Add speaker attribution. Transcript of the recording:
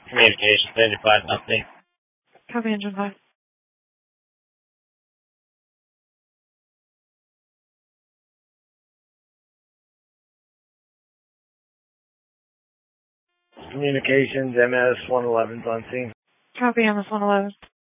Speaker 1: Communication, 35, nothing.
Speaker 2: Copy, engine 5.
Speaker 1: Communications, MS-111's on scene.
Speaker 2: Copy, MS-111.